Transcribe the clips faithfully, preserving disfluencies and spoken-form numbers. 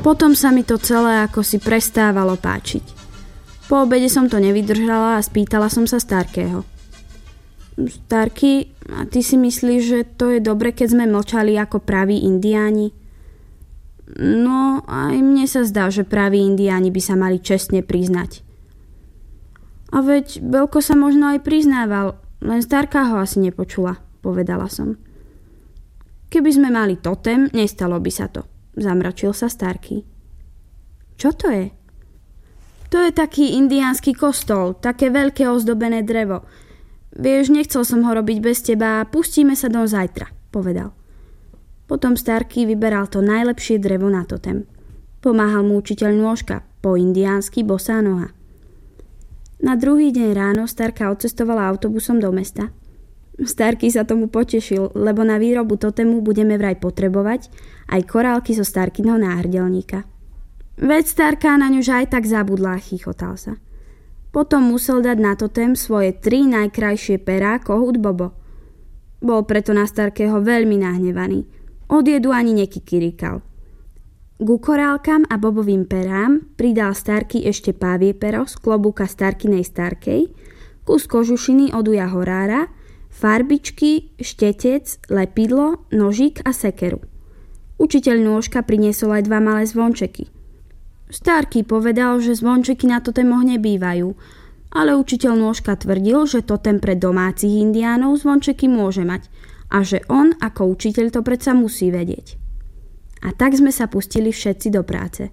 Potom sa mi to celé ako si prestávalo páčiť. Po obede som to nevydržala a spýtala som sa Starkého. Starky, a ty si myslíš, že to je dobre, keď sme mlčali ako praví indiáni? No, aj mne sa zdá, že praví indiáni by sa mali čestne priznať. A veď Belko sa možno aj priznával, len Starka ho asi nepočula, povedala som. Keby sme mali totem, nestalo by sa to, zamračil sa Starky. Čo to je? To je taký indiánsky kostol, také veľké ozdobené drevo. Vieš, nechcel som ho robiť bez teba a pustíme sa do zajtra, povedal. Potom Starky vyberal to najlepšie drevo na totem. Pomáhal mu učiteľ nôžka, po indiánsky bosá noha. Na druhý deň ráno Starka odcestovala autobusom do mesta. Starky sa tomu potešil, lebo na výrobu totému budeme vraj potrebovať aj korálky zo Starkyho náhrdelníka. Veď Starka na ňu aj tak zabudla, chichotal sa. Potom musel dať na totém svoje tri najkrajšie perá kohút Bobo. Bol preto na Starkého veľmi nahnevaný. Od jedu ani nekikiríkal. Ku korálkam a Bobovým perám pridal Starky ešte pávie pero z klobúka Starkinej Starkej, kus kožušiny od uja horára, farbičky, štetec, lepidlo, nožík a sekeru. Učiteľ nôžka priniesol aj dva malé zvončeky. Starky povedal, že zvončeky na totémoch nebývajú, ale učiteľ nôžka tvrdil, že totém pre domácich indiánov zvončeky môže mať a že on ako učiteľ to predsa musí vedieť. A tak sme sa pustili všetci do práce.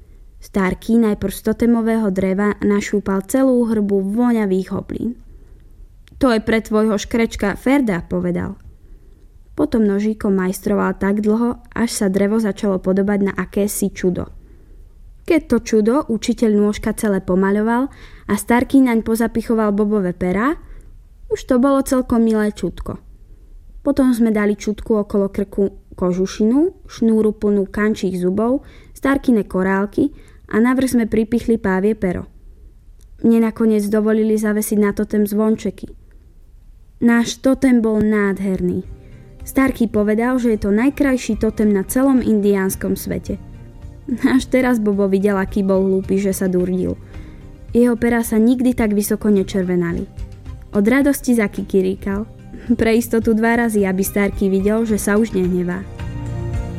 Starky najprv z totémového dreva našúpal celú hrbu voňavých hoblín. To je pre tvojho škrečka Ferda, povedal. Potom nožíkom majstroval tak dlho, až sa drevo začalo podobať na akési čudo. Keď to čudo učiteľ nôžka celé pomaľoval a Starky naň pozapichoval Bobové perá, už to bolo celkom milé čudko. Potom sme dali čudku okolo krku kožušinu, šnúru plnú kančích zubov, Starkine korálky a navrch sme pripichli pávie pero. Mne nakoniec dovolili zavesiť na totém zvončeky. Náš totém bol nádherný. Starky povedal, že je to najkrajší totém na celom indiánskom svete. Až teraz Bobo videl, aký bol hlúpy, že sa durdil. Jeho perá sa nikdy tak vysoko nečervenali. Od radosti zakikiríkal. Pre istotu dva razy, aby Starky videl, že sa už nehnevá.